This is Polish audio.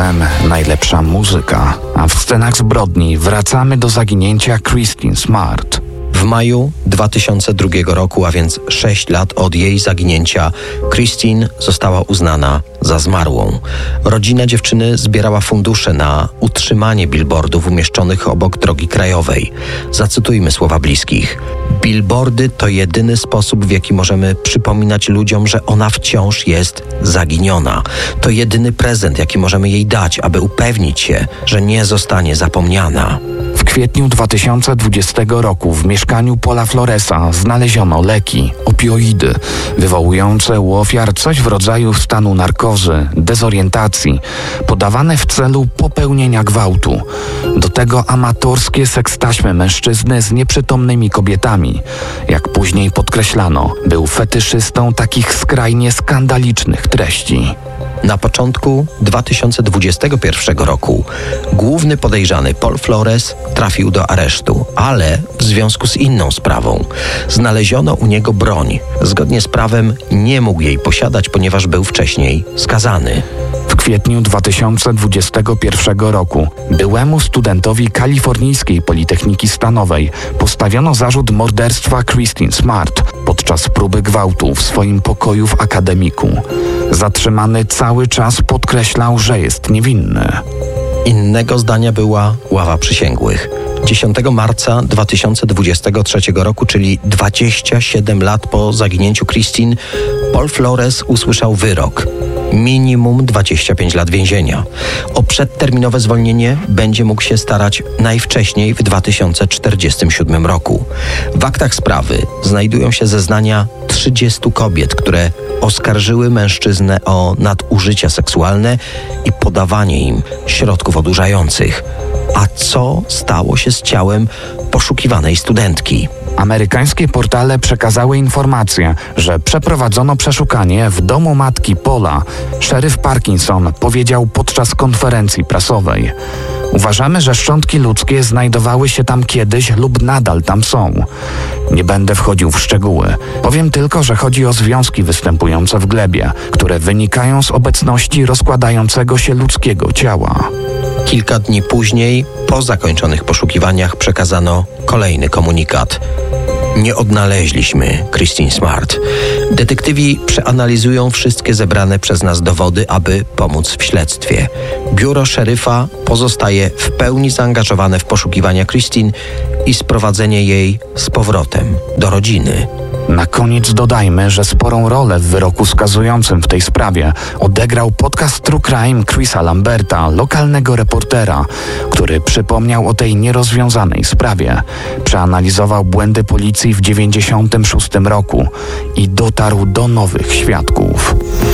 FM najlepsza muzyka, a w scenach zbrodni wracamy do zaginięcia Christine Smart. W maju 2002 roku, a więc 6 lat od jej zaginięcia, Christine została uznana za zmarłą. Rodzina dziewczyny zbierała fundusze na utrzymanie billboardów umieszczonych obok drogi krajowej. Zacytujmy słowa bliskich. Billboardy to jedyny sposób, w jaki możemy przypominać ludziom, że ona wciąż jest zaginiona. To jedyny prezent, jaki możemy jej dać, aby upewnić się, że nie zostanie zapomniana. W kwietniu 2020 roku w mieszkaniu Paula Floresa znaleziono leki, opioidy, wywołujące u ofiar coś w rodzaju stanu narkozy, dezorientacji, podawane w celu popełnienia gwałtu. Do tego amatorskie sekstaśmy mężczyzny z nieprzytomnymi kobietami. Jak później podkreślano, był fetyszystą takich skrajnie skandalicznych treści. Na początku 2021 roku główny podejrzany Paul Flores trafił do aresztu, ale w związku z inną sprawą. Znaleziono u niego broń. Zgodnie z prawem nie mógł jej posiadać, ponieważ był wcześniej skazany. W kwietniu 2021 roku byłemu studentowi kalifornijskiej Politechniki Stanowej postawiono zarzut morderstwa Christine Smart podczas próby gwałtu w swoim pokoju w akademiku. Zatrzymany cały czas podkreślał, że jest niewinny. Innego zdania była ława przysięgłych. 10 marca 2023 roku, czyli 27 lat po zaginięciu Christine, Paul Flores usłyszał wyrok. Minimum 25 lat więzienia. O przedterminowe zwolnienie będzie mógł się starać najwcześniej w 2047 roku. W aktach sprawy znajdują się zeznania 30 kobiet, które oskarżyły mężczyznę o nadużycia seksualne i podawanie im środków odurzających. A co stało się z ciałem poszukiwanej studentki? Amerykańskie portale przekazały informację, że przeprowadzono przeszukanie w domu matki Paula. Szeryf Parkinson powiedział podczas konferencji prasowej. Uważamy, że szczątki ludzkie znajdowały się tam kiedyś lub nadal tam są. Nie będę wchodził w szczegóły. Powiem tylko, że chodzi o związki występujące w glebie, które wynikają z obecności rozkładającego się ludzkiego ciała. Kilka dni później, po zakończonych poszukiwaniach, przekazano kolejny komunikat. Nie odnaleźliśmy Christine Smart. Detektywi przeanalizują wszystkie zebrane przez nas dowody, aby pomóc w śledztwie. Biuro szeryfa pozostaje w pełni zaangażowane w poszukiwania Christine i sprowadzenie jej z powrotem do rodziny. Na koniec dodajmy, że sporą rolę w wyroku skazującym w tej sprawie odegrał podcast True Crime Chrisa Lamberta, lokalnego reportera, który przypomniał o tej nierozwiązanej sprawie. Przeanalizował błędy policji w 1996 roku i dotarł do nowych świadków.